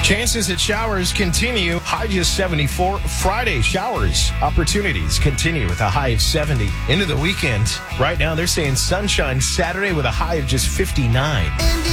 Chances at showers continue. High just 74. Friday, showers opportunities continue with a high of 70. Into the weekend. Right now, they're saying sunshine Saturday with a high of just 59.